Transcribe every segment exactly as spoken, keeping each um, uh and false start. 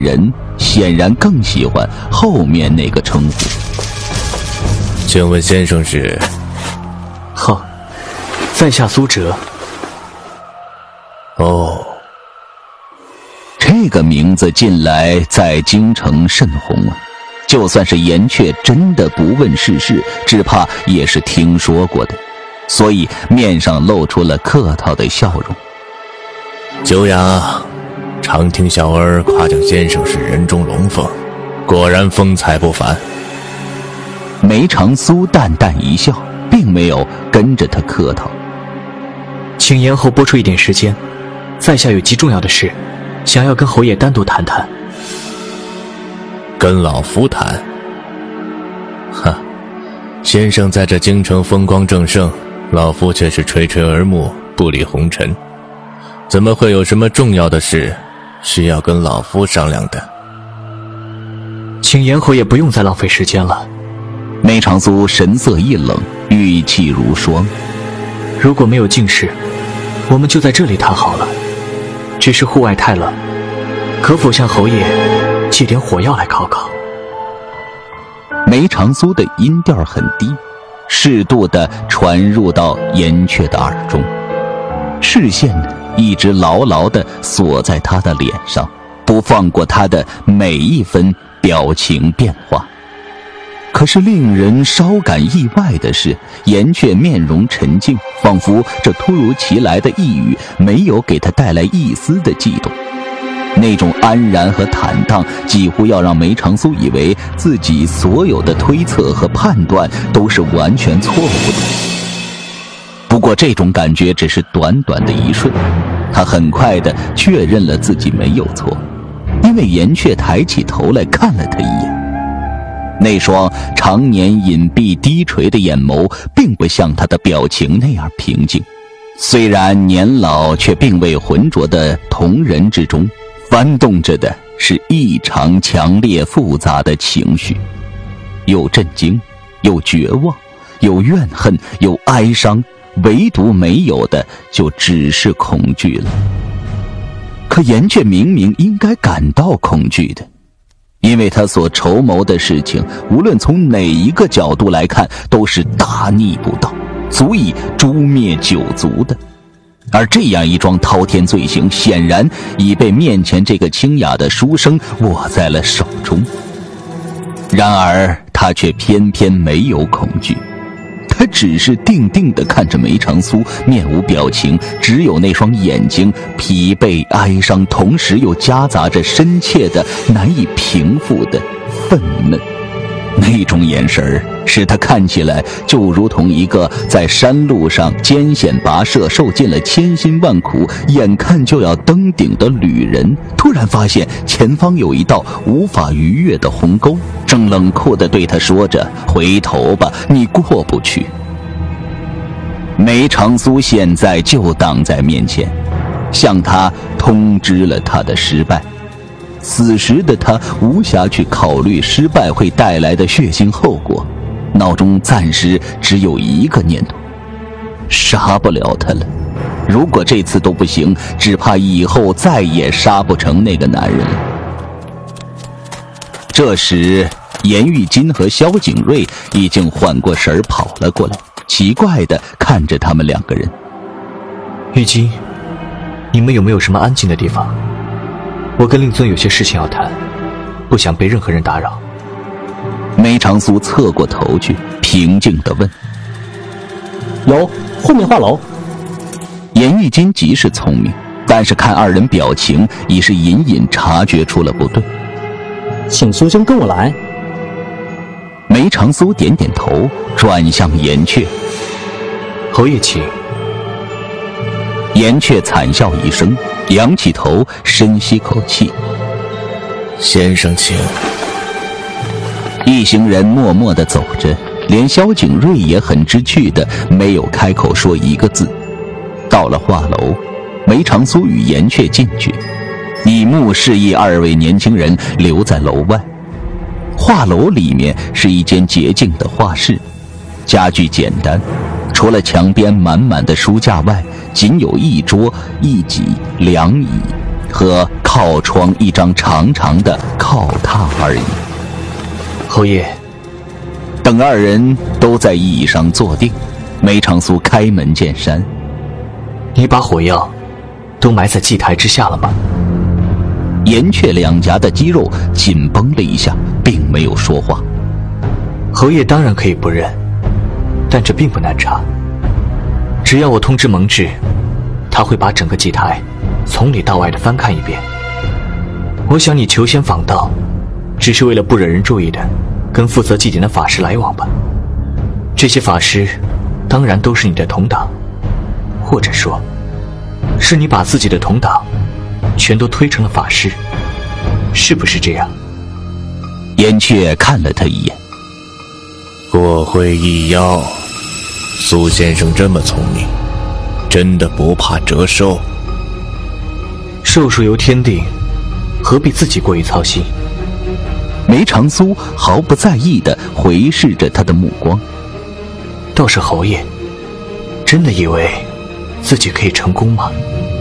人显然更喜欢后面那个称呼。 请问先生是？ 好，在下苏哲。 哦， 这个名字近来在京城甚红啊，就算是严确真的不问世事，只怕也是听说过的，所以面上露出了客套的笑容。 久仰，常听小儿夸奖先生是人中龙凤，果然风采不凡。 梅长苏淡淡一笑，并没有跟着他客套。 请严侯拨出一点时间，在下有极重要的事，想要跟侯爷单独谈谈。 跟老夫谈？哈，先生在这京城风光正盛，老夫却是垂垂耳目，不理红尘，怎么会有什么重要的事需要跟老夫商量的？ 请严侯爷不用再浪费时间了。 梅长苏神色一冷，语气如霜。 如果没有进事，我们就在这里谈好了。只是户外太冷，可否向侯爷寄点火药来烤烤？ 梅长苏的音调很低，适度地传入到严确的耳中，视线一直牢牢地锁在他的脸上，不放过他的每一分表情变化。可是令人稍感意外的是，严确面容沉静，仿佛这突如其来的一语没有给他带来一丝的悸动。那种安然和坦荡，几乎要让梅长苏以为自己所有的推测和判断都是完全错误的。不过这种感觉只是短短的一瞬，他很快地确认了自己没有错，因为严确抬起头来看了他一眼。那双常年隐蔽低垂的眼眸并不像他的表情那样平静，虽然年老，却并未浑浊的瞳仁之中翻动着的是异常强烈复杂的情绪，有震惊，有绝望，有怨恨，有哀伤，唯独没有的就只是恐惧了。可严却明明应该感到恐惧的，因为他所筹谋的事情，无论从哪一个角度来看，都是大逆不道，足以诛灭九族的。而这样一桩滔天罪行，显然已被面前这个清雅的书生握在了手中。然而他却偏偏没有恐惧，他只是定定地看着梅长苏，面无表情，只有那双眼睛疲惫哀伤，同时又夹杂着深切的难以平复的愤懑。那种眼神使他看起来就如同一个在山路上艰险跋涉，受尽了千辛万苦，眼看就要登顶的旅人，突然发现前方有一道无法逾越的鸿沟，正冷酷地对他说着：回头吧，你过不去。梅长苏现在就挡在面前，向他通知了他的失败。此时的他无暇去考虑失败会带来的血腥后果，脑中暂时只有一个念头：杀不了他了。如果这次都不行，只怕以后再也杀不成那个男人了。这时严玉金和萧景睿已经缓过神儿跑了过来，奇怪地看着他们两个人。 玉金，你们有没有什么安静的地方？我跟令尊有些事情要谈，不想被任何人打扰。 梅长苏侧过头去，平静地问： 有，后面画楼。 严玉金极是聪明，但是看二人表情，已是隐隐察觉出了不对。 请苏兄跟我来。 梅长苏点点头，转向严确： 侯爷请。 严确惨笑一声，仰起头，深吸口气： 先生请。 一行人默默地走着，连萧景睿也很知趣的没有开口说一个字。到了画楼，梅长苏与严确进去，以目示意二位年轻人留在楼外。画楼里面是一间洁净的画室，家具简单，除了墙边满满的书架外，仅有一桌一几两椅， 和靠窗一张长长的靠榻而已。 侯爷， 等二人都在椅上坐定，梅长苏开门见山：“ 你把火药都埋在祭台之下了吗？” 岩雀两颊的肌肉紧绷了一下，并没有说话。 侯爷当然可以不认，但这并不难查。只要我通知蒙挚，他会把整个祭台从里到外的翻看一遍。我想你求仙访道，只是为了不惹人注意的跟负责祭典的法师来往吧。这些法师当然都是你的同党，或者说是你把自己的同党全都推成了法师，是不是这样？ 岩雀看了他一眼：“ 过会一妖，苏先生这么聪明，真的不怕折寿？ 寿数由天定，何必自己过于操心？” 梅长苏毫不在意地回视着他的目光。 倒是侯爷，真的以为自己可以成功吗？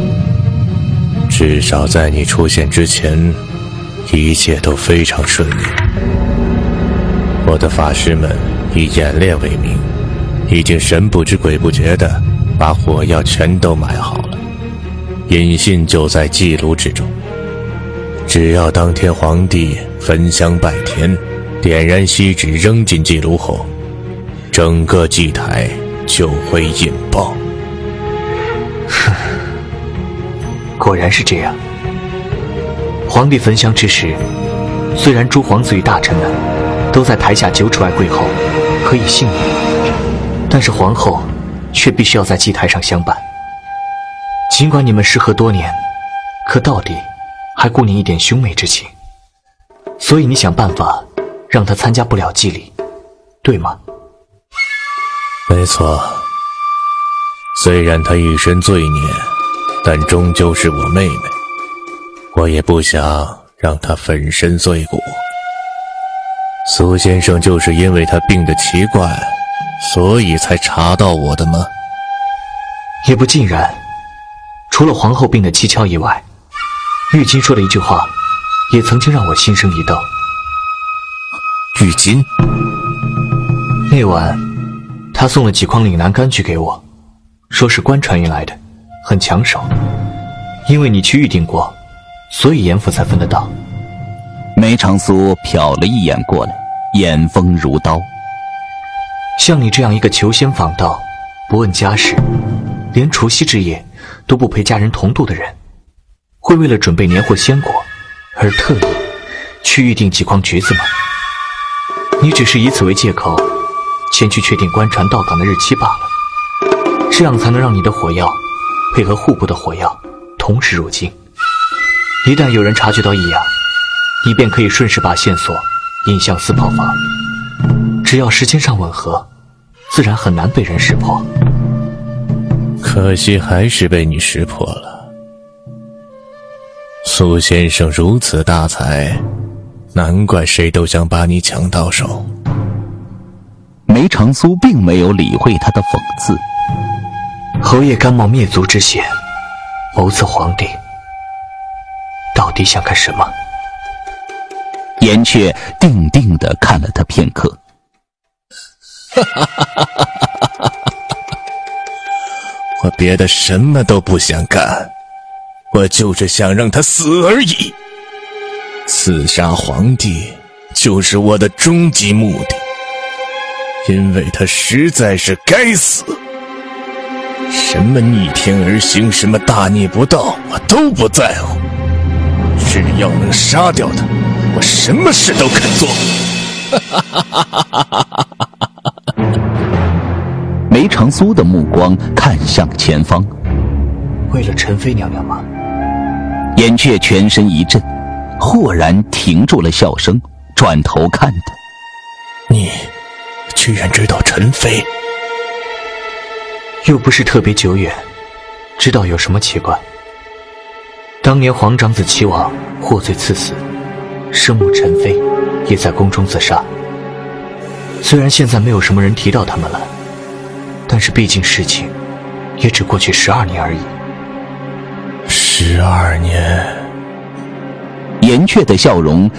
至少在你出现之前，一切都非常顺利。我的法师们以演练为名，已经神不知鬼不觉地把火药全都买好了，引信就在祭炉之中。只要当天皇帝焚香拜天，点燃锡纸扔进祭炉后，整个祭台就会引爆。 哼，果然是这样。皇帝焚香之时，虽然诸皇子与大臣们都在台下九尺外跪候，可以幸免，但是皇后却必须要在祭台上相伴。尽管你们时和多年，可到底还顾念一点兄妹之情，所以你想办法让她参加不了祭礼，对吗？ 没错，虽然她一身罪孽，但终究是我妹妹，我也不想让她粉身碎骨。苏先生就是因为他病得奇怪，所以才查到我的吗？ 也不尽然，除了皇后病得蹊跷以外，玉京说的一句话也曾经让我心生一动。 玉京？ 那晚他送了几筐岭南柑橘给我，说是官传运来的，很抢手，因为你去预定过，所以严府才分得到。 梅长苏瞟了一眼过来，眼风如刀。 像你这样一个求仙访道，不问家事，连除夕之夜都不陪家人同度的人，会为了准备年货鲜果而特意去预定几筐橘子吗？你只是以此为借口前去确定官船到港的日期罢了，这样才能让你的火药配合户部的火药同时入京。一旦有人察觉到异样，你便可以顺势把线索引向司炮房，只要时间上吻合，自然很难被人识破。 可惜还是被你识破了。苏先生如此大才，难怪谁都想把你抢到手。 梅长苏并没有理会他的讽刺。 侯爷甘冒灭族之险，谋刺皇帝，到底想干什么？ 岩雀定定地看了他片刻。 我别的什么都不想干，我就是想让他死而已。刺杀皇帝就是我的终极目的，因为他实在是该死。什么逆天而行，什么大逆不道，我都不在乎。只要能杀掉他，我什么事都肯做。 梅长苏的目光看向前方。 为了陈妃娘娘吗？ 岩雀全身一震，豁然停住了笑声，转头看他。 你居然知道陈妃？ 又不是特别久远，知道有什么奇怪？当年皇长子齐王获罪赐死，生母陈妃也在宫中自杀。虽然现在没有什么人提到他们了，但是毕竟事情也只过去十二年而已。 十二年。 严确的笑容